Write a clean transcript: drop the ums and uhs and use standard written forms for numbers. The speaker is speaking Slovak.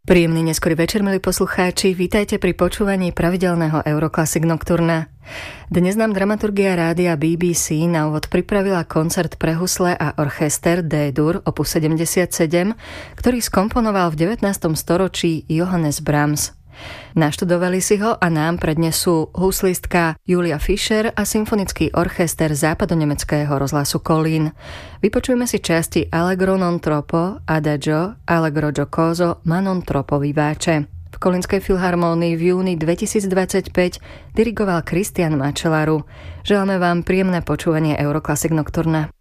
Príjemný neskorý večer, milí poslucháči, vítajte pri počúvaní pravidelného Euroclassic Nocturna. Dnes nám dramaturgia rádia BBC na úvod pripravila koncert pre husle a orchester D-dur opus 77, ktorý skomponoval v 19. storočí Johannes Brahms. Naštudovali si ho a nám prednesú huslistka Julia Fischer a symfonický orchester západonemeckého rozhlasu Kolín. Vypočujeme si časti Allegro non troppo, Adagio, Allegro giocoso, ma non troppo vivace. V Kolínskej filharmónii v júni 2025 dirigoval Christian Macellaru. Želáme vám príjemné počúvanie Euroclassic Nocturna.